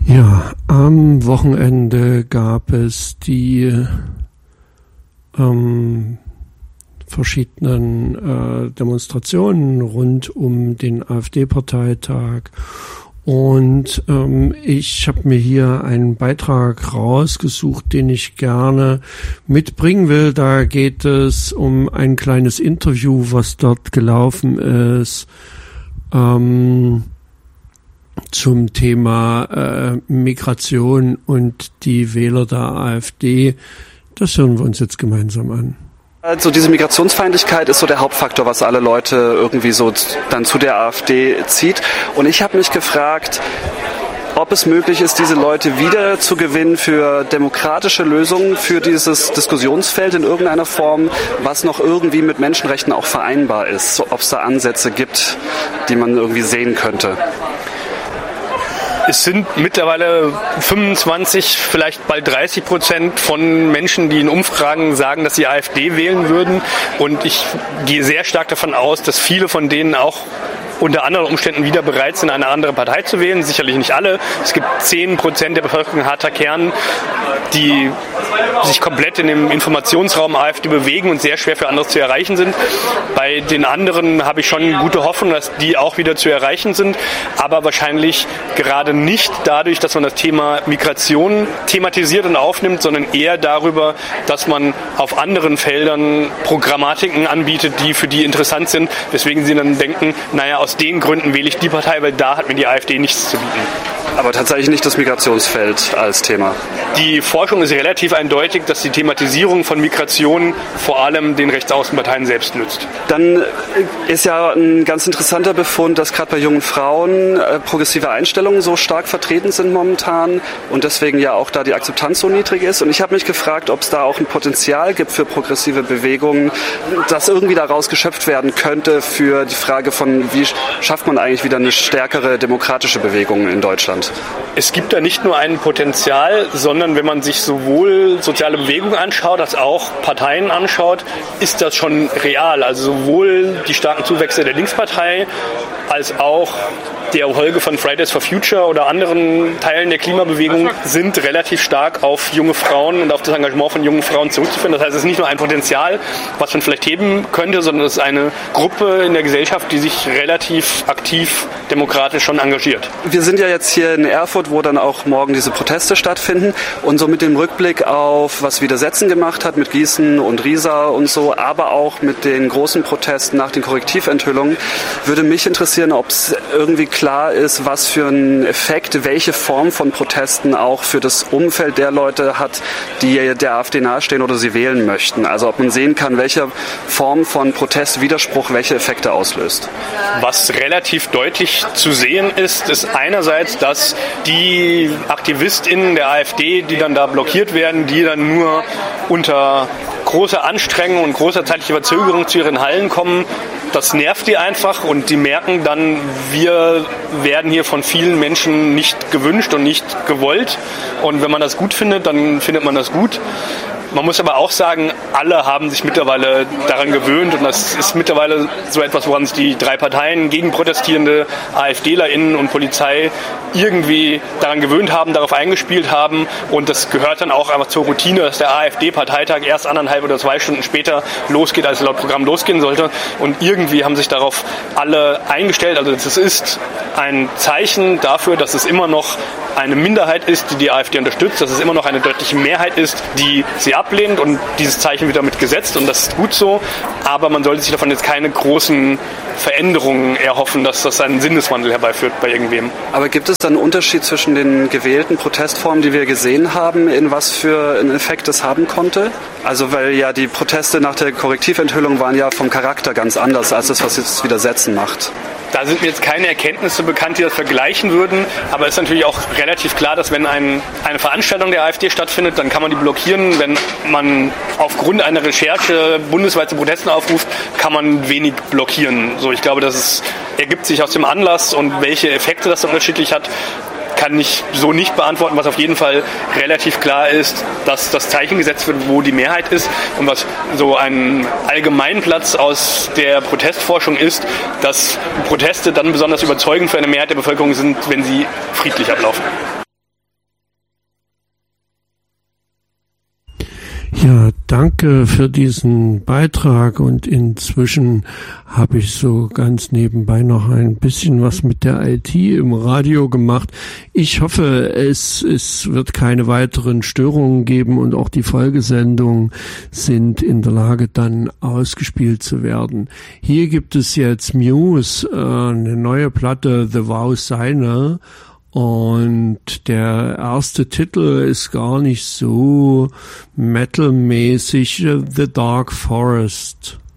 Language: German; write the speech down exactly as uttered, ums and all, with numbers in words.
Ja, am Wochenende gab es die ähm, verschiedenen äh, Demonstrationen rund um den AfD-Parteitag. Und ähm, ich habe mir hier einen Beitrag rausgesucht, den ich gerne mitbringen will. Da geht es um ein kleines Interview, was dort gelaufen ist, ähm, zum Thema äh, Migration und die Wähler der AfD. Das hören wir uns jetzt gemeinsam an. Also diese Migrationsfeindlichkeit ist so der Hauptfaktor, was alle Leute irgendwie so dann zu der AfD zieht. Und ich habe mich gefragt, ob es möglich ist, diese Leute wieder zu gewinnen für demokratische Lösungen, für dieses Diskussionsfeld in irgendeiner Form, was noch irgendwie mit Menschenrechten auch vereinbar ist. So, ob es da Ansätze gibt, die man irgendwie sehen könnte. Es sind mittlerweile fünfundzwanzig, vielleicht bald dreißig Prozent von Menschen, die in Umfragen sagen, dass sie AfD wählen würden. Und ich gehe sehr stark davon aus, dass viele von denen auch unter anderen Umständen wieder bereit sind, eine andere Partei zu wählen. Sicherlich nicht alle. Es gibt zehn Prozent der Bevölkerung, harter Kern, die sich komplett in dem Informationsraum AfD bewegen und sehr schwer für andere zu erreichen sind. Bei den anderen habe ich schon gute Hoffnung, dass die auch wieder zu erreichen sind, aber wahrscheinlich gerade nicht dadurch, dass man das Thema Migration thematisiert und aufnimmt, sondern eher darüber, dass man auf anderen Feldern Programmatiken anbietet, die für die interessant sind, weswegen sie dann denken, naja, aus den Gründen wähle ich die Partei, weil da hat mir die AfD nichts zu bieten. Aber tatsächlich nicht das Migrationsfeld als Thema. Die Forschung ist relativ eindeutig, dass die Thematisierung von Migration vor allem den Rechtsaußenparteien selbst nützt. Dann ist ja ein ganz interessanter Befund, dass gerade bei jungen Frauen äh, progressive Einstellungen so stark vertreten sind momentan und deswegen ja auch da die Akzeptanz so niedrig ist. Und ich habe mich gefragt, ob es da auch ein Potenzial gibt für progressive Bewegungen, das irgendwie daraus geschöpft werden könnte für die Frage von, wie schafft man eigentlich wieder eine stärkere demokratische Bewegung in Deutschland? Es gibt da nicht nur ein Potenzial, sondern wenn man sich sowohl soziale Bewegungen anschaut, als auch Parteien anschaut, ist das schon real. Also sowohl die starken Zuwächse der Linkspartei als auch die Erfolge von Fridays for Future oder anderen Teilen der Klimabewegung sind relativ stark auf junge Frauen und auf das Engagement von jungen Frauen zurückzuführen. Das heißt, es ist nicht nur ein Potenzial, was man vielleicht heben könnte, sondern es ist eine Gruppe in der Gesellschaft, die sich relativ aktiv demokratisch schon engagiert. Wir sind ja jetzt hier in Erfurt, wo dann auch morgen diese Proteste stattfinden und so mit dem Rückblick auf, was Widersetzen gemacht hat mit Gießen und Riesa und so, aber auch mit den großen Protesten nach den Korrektiventhüllungen, würde mich interessieren, ob es irgendwie klar ist, was für einen Effekt, welche Form von Protesten auch für das Umfeld der Leute hat, die der AfD nahestehen oder sie wählen möchten. Also ob man sehen kann, welche Form von Protest, Widerspruch, welche Effekte auslöst. Was relativ deutlich zu sehen ist, ist einerseits, dass die AktivistInnen der AfD, die dann da blockiert werden, die dann nur unter großer Anstrengung und großer zeitlicher Verzögerung zu ihren Hallen kommen, das nervt die einfach und die merken dann, wir werden hier von vielen Menschen nicht gewünscht und nicht gewollt. Und wenn man das gut findet, dann findet man das gut. Man muss aber auch sagen, alle haben sich mittlerweile daran gewöhnt und das ist mittlerweile so etwas, woran sich die drei Parteien gegen protestierende AfDlerInnen und Polizei irgendwie daran gewöhnt haben, darauf eingespielt haben und das gehört dann auch einfach zur Routine, dass der AfD-Parteitag erst anderthalb oder zwei Stunden später losgeht, als laut Programm losgehen sollte und irgendwie haben sich darauf alle eingestellt. Also das ist ein Zeichen dafür, dass es immer noch eine Minderheit ist, die die AfD unterstützt, dass es immer noch eine deutliche Mehrheit ist, die sie ablehnt und dieses Zeichen wird damit gesetzt und das ist gut so, aber man sollte sich davon jetzt keine großen Veränderungen erhoffen, dass das einen Sinneswandel herbeiführt bei irgendwem. Aber gibt es dann einen Unterschied zwischen den gewählten Protestformen, die wir gesehen haben, in was für einen Effekt das haben konnte? Also weil ja die Proteste nach der Korrektiventhüllung waren ja vom Charakter ganz anders als das, was jetzt das Widersetzen macht. Da sind mir jetzt keine Erkenntnisse bekannt, die das vergleichen würden, aber es ist natürlich auch relativ klar, dass wenn ein, eine Veranstaltung der AfD stattfindet, dann kann man die blockieren. Wenn man aufgrund einer Recherche bundesweit zu Protesten aufruft, kann man wenig blockieren. So, ich glaube, das ist, ergibt sich aus dem Anlass und welche Effekte das unterschiedlich hat, kann ich so nicht beantworten. Was auf jeden Fall relativ klar ist, dass das Zeichen gesetzt wird, wo die Mehrheit ist und was so ein Allgemeinplatz aus der Protestforschung ist, dass Proteste dann besonders überzeugend für eine Mehrheit der Bevölkerung sind, wenn sie friedlich ablaufen. Ja, danke für diesen Beitrag und inzwischen habe ich so ganz nebenbei noch ein bisschen was mit der I T im Radio gemacht. Ich hoffe, es, es wird keine weiteren Störungen geben und auch die Folgesendungen sind in der Lage, dann ausgespielt zu werden. Hier gibt es jetzt Muse, äh, eine neue Platte, The Wow Signer. Und der erste Titel ist gar nicht so metalmäßig, The Dark Forest.